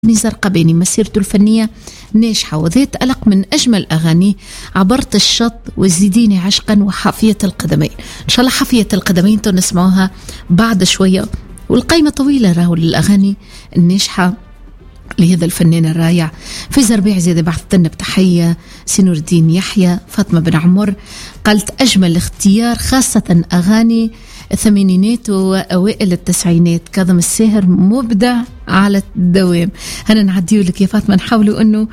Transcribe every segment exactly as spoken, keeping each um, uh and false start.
زرقباني مسيرته الفنية ناجحة وذات ألق من أجمل أغانيه عبرت الشط وزيديني عشقا وحافية القدمين. إن شاء الله حافية القدمين نسمعوها بعد شوية. والقائمة طويلة راهو للأغاني الناجحة لهذا الفنان الرائع. فايز ربيع زيد بعثتنا بتحية. سنور الدين يحيى فاطمة بن عمر قالت أجمل اختيار خاصة أغاني الثمانينات وأوائل التسعينات. كاظم الساهر مبدع على الدوام. هنا نعديه لك يا فاطمة نحاولوا أنه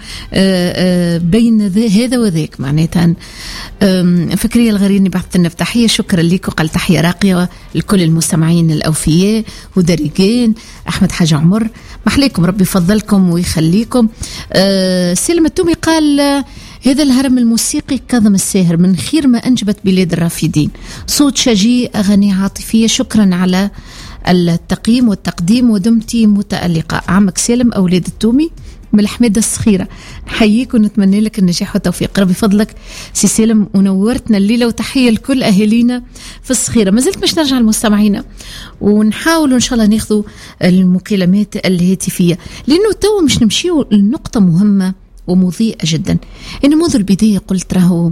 بين هذا وذاك معناتها. فكرية الغريني بعثتنا بتحية شكرا لك وقال تحية راقية لكل المستمعين الأوفياء ودارجين. أحمد حاج عمر محليكم ربي يفضلكم ويخليكم. سلم التومي قال هذا الهرم الموسيقي كاظم الساهر من خير ما أنجبت بلاد الرافدين. صوت شجي أغاني عاطفية. شكرا على التقييم والتقديم ودمتي متألقة. عمك سالم أولاد التومي من الحميدة الصغيرة نحييك ونتمنى لك النجاح والتوفيق ربي فضلك سي سالم ونورتنا الليلة. وتحية لكل أهالينا في الصغيرة. ما زلت مش نرجع المستمعين ونحاول إن شاء الله ناخذوا المكالمات الهاتفية لأنه تو مش نمشيو لنقطة مهمة ومضيئة جدا. إن منذ البداية قلت راهو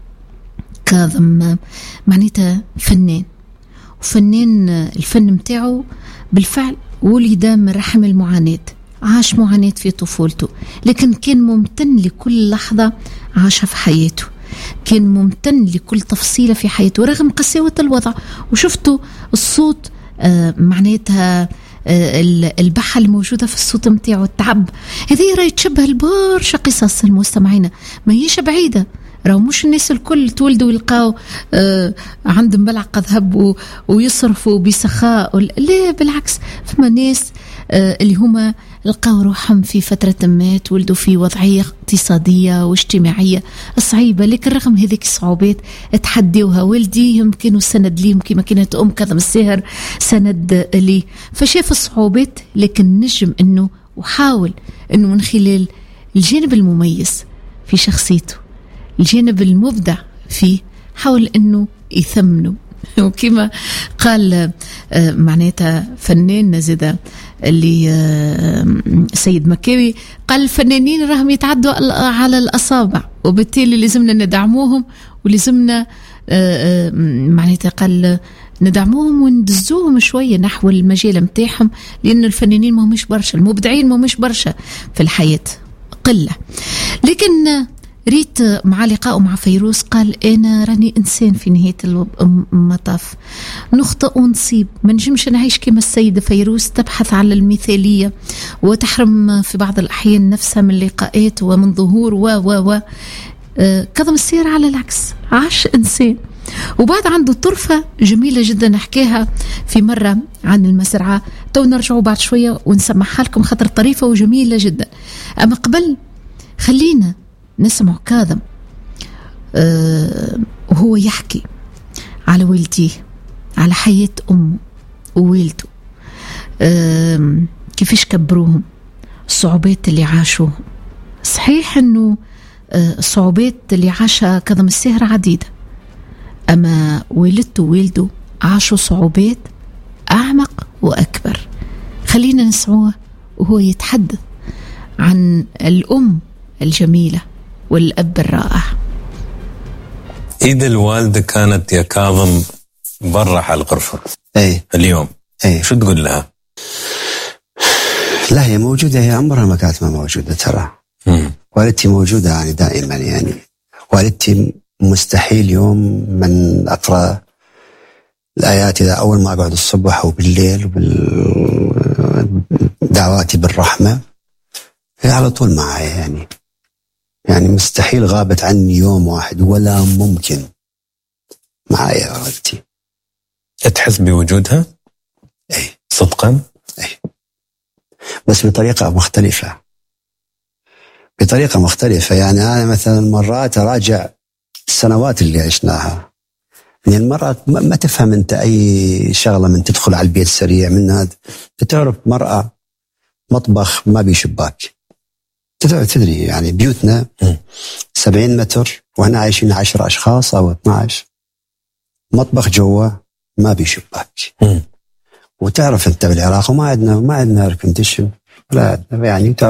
كاظم معناتها فنان وفنان الفن متاعه بالفعل ولد من رحم المعاناة. عاش معاناة في طفولته لكن كان ممتن لكل لحظة عاشها في حياته. كان ممتن لكل تفصيلة في حياته رغم قساوة الوضع. وشفتوا الصوت آه معناتها البحة الموجودة في الصوت متاعه التعب هذه رأي تشبه البرشا قصص المستمعين ما هيش بعيدة. راهو مش الناس الكل تولدوا ويلقاو آه عندهم ملعقة ذهب ويصرفوا بسخاء. لا بالعكس فما ناس آه اللي هما لقاو روحهم في فترة ما تولدوا في وضعية اقتصادية واجتماعية صعيبة لكن رغم هذيك الصعوبات تحديوها. والدي يمكنوا سند ليهم كما كانت أم كاظم الساهر سند لي فشاف الصعوبات لكن نجم أنه وحاول أنه من خلال الجانب المميز في شخصيته الجانب المبدع فيه حاول أنه يثمنه. وكما قال معناتها فنان نزيد اللي سيد مكاوي قال الفنانين راهم يتعدوا على الأصابع وبالتالي لازمنا ندعموهم ولازمنا معناتها قال ندعموهم وندزوهم شوية نحو المجال متاعهم لأن الفنانين ما همش برشا المبدعين ما همش برشا في الحياة قلة. لكن ريت مع لقائه مع فيروز قال أنا راني إنسان في نهاية المطاف نخطئ ونصيب ما نجمش نعيش كما السيدة فيروز تبحث على المثالية وتحرم في بعض الأحيان نفسها من لقاءات ومن ظهور و و و كاظم الساهر على العكس عاش إنسان. وبعد عنده طرفة جميلة جدا نحكيها في مرة عن المسرعة تو نرجعوا بعد شوية ونسمعها لكم خاطر طريفة وجميلة جدا. أما قبل خلينا نسمع كاظم أه وهو يحكي على والديه على حياة أمه ووالده أه كيفاش كبروهم الصعوبات اللي عاشوهم. صحيح أنه أه الصعوبات اللي عاشها كاظم الساهر عديدة أما والدته ووالده عاشوا صعوبات أعمق وأكبر. خلينا نسمعه وهو يتحدث عن الأم الجميلة والأب الرائع. إذا الوالدة كانت يا كاظم برا على الغرفة أي اليوم أي شو تقول لها؟ لا هي موجودة هي عمرها ما كانت ما موجودة ترى. مم. والدتي موجودة يعني دائما يعني والدتي مستحيل يوم من أقرأ الآيات إذا أول ما أقعد الصبح وبالليل وبالدعواتي بالرحمة هي على طول معي يعني يعني مستحيل غابت عني يوم واحد ولا ممكن معايا والدتي. تحس بوجودها؟ أي صدقا؟ أي بس بطريقة مختلفة بطريقة مختلفة يعني أنا مثلا مرات أراجع السنوات اللي عشناها يعني المرأة ما تفهم أنت أي شغلة من تدخل على البيت سريع من هذا تعرف مرأة مطبخ ما بيشباك تدري يعني بيوتنا سبعين متر وهنا عايشين عشرة أشخاص أو اثناعش مطبخ جوا ما بيشباك. وتعرف أنت بالعراق وما عندنا ما عندنا اير كونديشن لا يعني